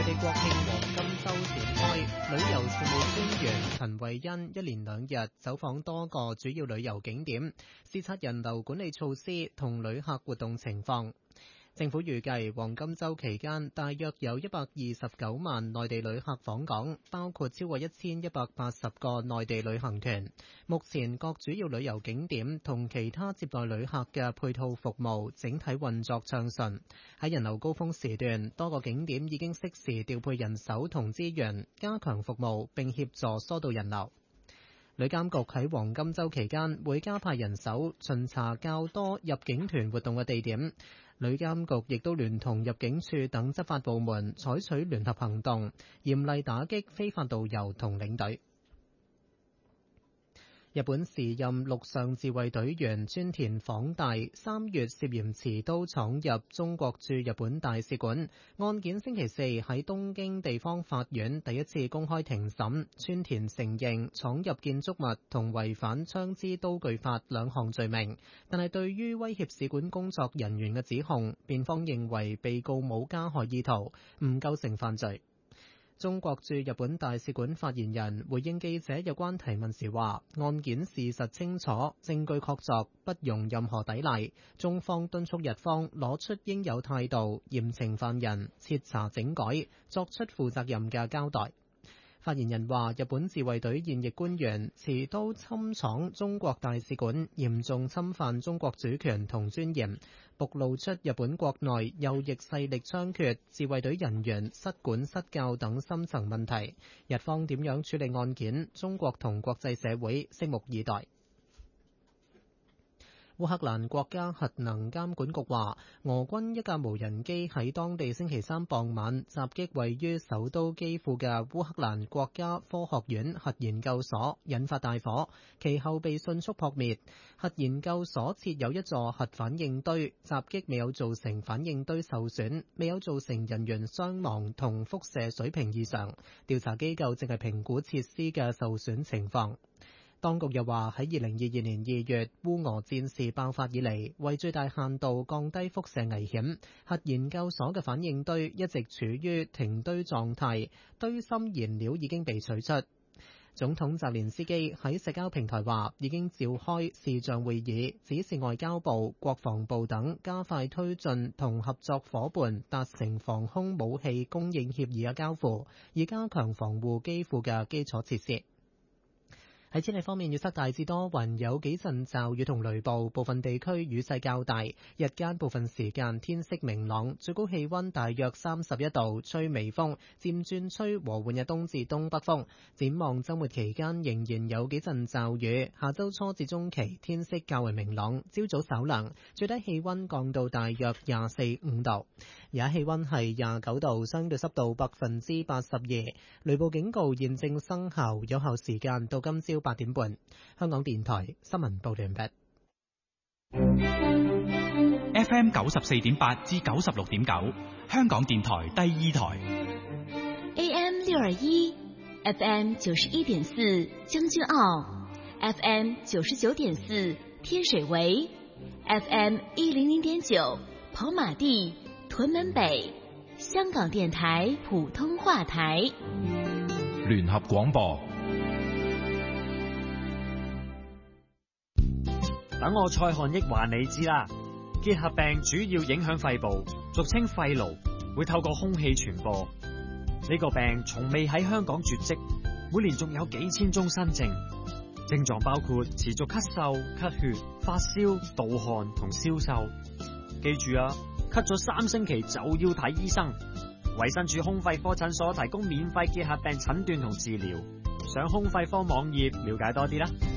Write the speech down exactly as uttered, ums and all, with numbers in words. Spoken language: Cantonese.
內地國慶黃金週展開，旅遊事務專員陳慧欣一連兩日走訪多個主要旅遊景點，視察人流管理措施同旅客活動情況。政府預計黃金週期間大約有一百二十九萬內地旅客訪港，包括超過一千一百八十個內地旅行團。目前各主要旅遊景點同其他接待旅客嘅配套服務整體運作暢順。喺人流高峰時段，多個景點已經適時調配人手同資源，加強服務並協助疏導人流。旅監局喺黃金週期間會加派人手巡查較多入境團活動嘅地點。旅監局亦都聯同入境處等執法部門採取聯合行動，嚴厲打擊非法導遊同領隊。日本時任陸上自衛隊員村田晃大三月涉嫌持刀闖入中國駐日本大使館，案件星期四喺東京地方法院第一次公開庭審，村田承認闖入建築物同違反槍支刀具法兩項罪名，但係對於威脅使館工作人員嘅指控，辯方認為被告冇加害意圖，唔構成犯罪。中國駐日本大使館發言人回應記者有關提問時話，案件事實清楚，證據確鑿，不容任何抵賴。中方敦促日方攞出應有態度，嚴懲犯人，徹查整改，作出負責任嘅交代。發言人話，日本自衛隊現役官員持刀侵闖中國大使館，嚴重侵犯中國主權同尊嚴，暴露出日本國內右翼勢力猖獗、自衛隊人員失管失教等深層問題。日方點樣處理案件，中國同國際社會拭目以待。烏克蘭國家核能監管局話，俄軍一架無人機喺當地星期三傍晚襲擊位於首都基輔嘅烏克蘭國家科學院核研究所，引發大火，其後被迅速撲滅。核研究所設有一座核反應堆，襲擊未有造成反應堆受損，未有造成人員傷亡同輻射水平異常。調查機構正係評估設施嘅受損情況。當局又話，喺二零二二年二月烏俄戰事爆發以嚟，為最大限度降低輻射危險，核研究所嘅反應堆一直處於停堆狀態，堆芯燃料已經被取出。總統澤連斯基喺社交平台話，已經召開視像會議，指示外交部、國防部等加快推進同合作夥伴達成防空武器供應協議嘅交付，以加強防護基輔嘅基礎設施。喺天氣方面，預測大致多雲，有幾陣驟雨同雷暴，部分地區雨勢較大。日間部分時間天色明朗，最高氣溫大約三十一度，吹微風，漸轉吹和緩嘅東至東北風。展望週末期間仍然有幾陣驟雨，下週初至中期天色較為明朗，朝早稍涼，最低氣溫降到大約廿四五度。而家氣溫係廿九度，相對濕度百分之八十二，雷暴警告現正生效，有效時間到今朝八點半。香港電台新聞報道完畢。 F M 九十四點八至九十六點九，香港電台第二台。 A M 六二一，F M 九十一點四，將軍澳 ，F M 九十九點四，天水圍 ，F M 一零零點九，跑馬地、屯門北，香港電台普通話台。 聯合廣播。 等我蔡漢益話你知啦，結核病主要影響肺部，俗稱肺癆，會透過空氣傳播。呢個病從未喺香港絕迹，每年仲有幾千宗新症，症狀包括持續咳嗽、咳血、發燒、盜汗同消瘦。記住啊，咳咗三星期就要睇醫生。衛生署胸肺科診所提供免費結核病診斷同治療，上胸肺科網頁了解多啲啦。